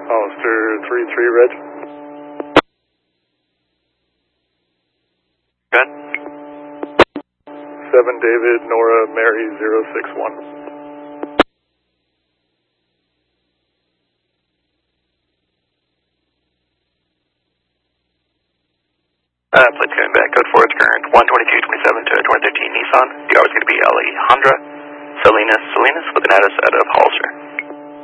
Hollister 3-3 Reg. Good. 7 David Nora Mary 061. Plate coming back, code 4 is current 12227 to 2013 Nissan. The hour is going to be Alejandra Salinas with an address out of Hollister.